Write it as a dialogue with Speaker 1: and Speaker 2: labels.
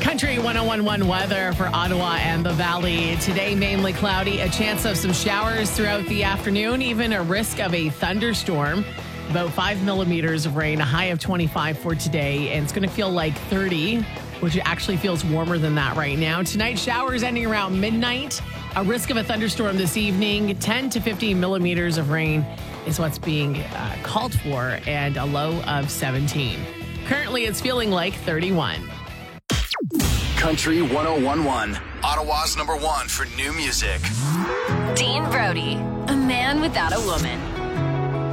Speaker 1: Country 1011 weather for Ottawa and the Valley. Today, mainly cloudy, a chance of some showers throughout the afternoon, even a risk of a thunderstorm. About 5 millimeters of rain, a high of 25 for today, and it's going to feel like 30, which actually feels warmer than that right now. Tonight, showers ending around midnight, a risk of a thunderstorm this evening, 10 to 15 millimeters of rain is what's being called for, and a low of 17. Currently, it's feeling like 31.
Speaker 2: Country 1011, Ottawa's #1 for new music.
Speaker 3: Dean Brody, a man without a woman.